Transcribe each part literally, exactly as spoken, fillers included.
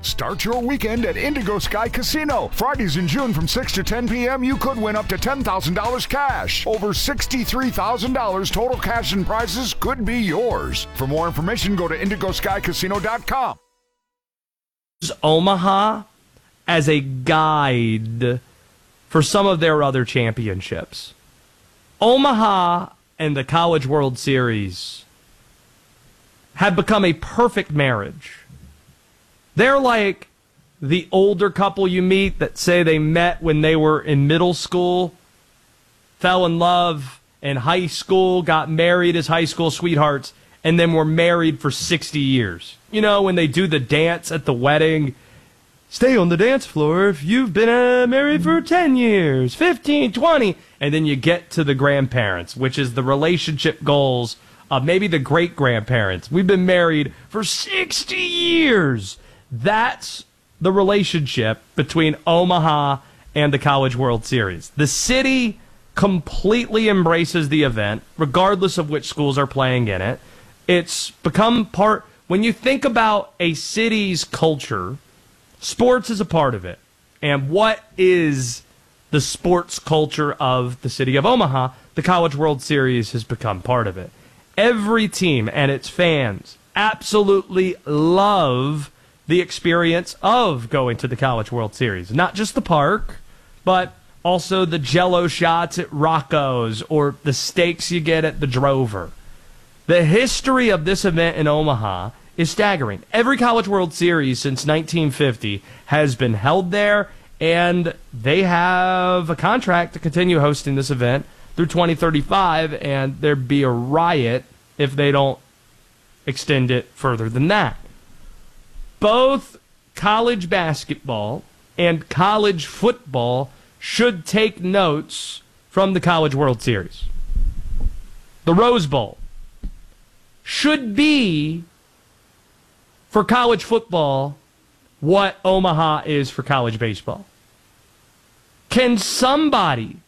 Start your weekend at Indigo Sky Casino. Fridays in June from six to ten p.m. you could win up to ten thousand dollars cash. Over sixty-three thousand dollars total cash and prizes could be yours. For more information, go to indigo sky casino dot com. Omaha as a guide for some of their other championships. Omaha and the College World Series have become a perfect marriage. They're like the older couple you meet that say they met when they were in middle school, fell in love in high school, got married as high school sweethearts, and then were married for sixty years. You know, when they do the dance at the wedding, stay on the dance floor if you've been uh, married for ten years, fifteen, twenty, and then you get to the grandparents, which is the relationship goals of maybe the great-grandparents. We've been married for sixty years. That's the relationship between Omaha and the College World Series. The city completely embraces the event, regardless of which schools are playing in it. It's become part, when you think about a city's culture, sports is a part of it. And what is the sports culture of the city of Omaha? The College World Series has become part of it. Every team and its fans absolutely love the experience of going to the College World Series. Not just the park, but also the Jell-O shots at Rocco's or the steaks you get at the Drover. The history of this event in Omaha is staggering. Every College World Series since nineteen fifty has been held there, and they have a contract to continue hosting this event through twenty thirty-five, and there'd be a riot if they don't extend it further than that. Both college basketball and college football should take notes from the College World Series. The Rose Bowl should be, for college football, what Omaha is for college baseball. Can somebody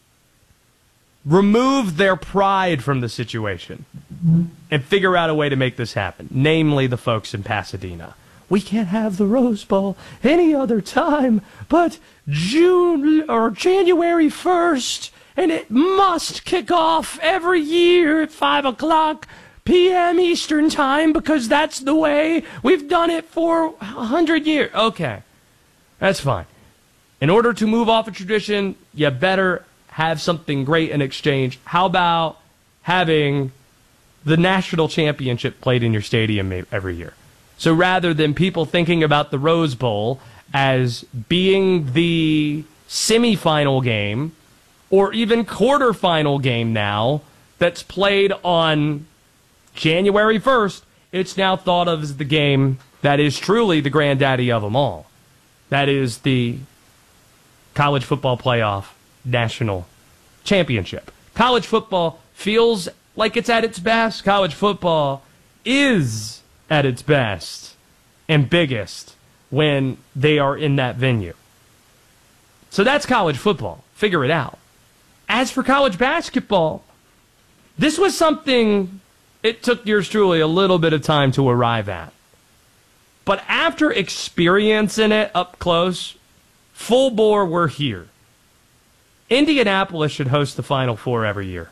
remove their pride from the situation and figure out a way to make this happen? Namely, the folks in Pasadena. We can't have the Rose Bowl any other time but June or January first, and it must kick off every year at five o'clock p m Eastern time because that's the way we've done it for a hundred years. Okay, that's fine. In order to move off a tradition, you better have something great in exchange. How about having the national championship played in your stadium every year? So rather than people thinking about the Rose Bowl as being the semifinal game or even quarterfinal game now that's played on January first, it's now thought of as the game that is truly the granddaddy of them all. That is the College Football Playoff National Championship. College football feels like it's at its best. College football is at its best and biggest when they are in that venue. So that's college football. Figure it out. As for college basketball, this was something it took yours truly a little bit of time to arrive at. But after experiencing it up close, full bore, we're here. Indianapolis should host the Final Four every year.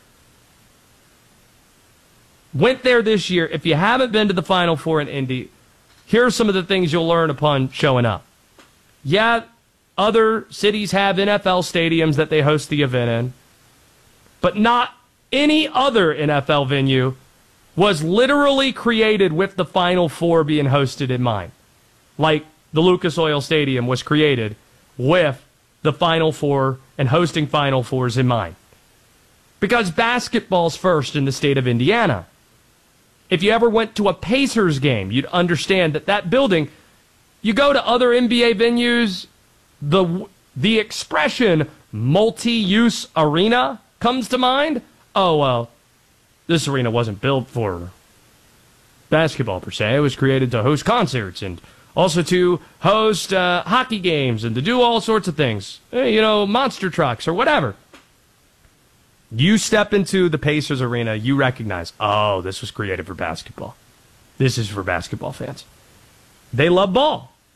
Went there this year. If you haven't been to the Final Four in Indy, here are some of the things you'll learn upon showing up. Yeah, other cities have N F L stadiums that they host the event in, but not any other N F L venue was literally created with the Final Four being hosted in mind. Like the Lucas Oil Stadium was created with the Final Four and hosting Final Fours in mind. Because basketball's first in the state of Indiana. If you ever went to a Pacers game, you'd understand that that building, you go to other N B A venues, the the expression multi-use arena comes to mind. Oh, well, this arena wasn't built for basketball per se. It was created to host concerts and also to host uh, hockey games and to do all sorts of things. You know, monster trucks or whatever. You step into the Pacers arena, you recognize, oh, this was created for basketball. This is for basketball fans. They love ball.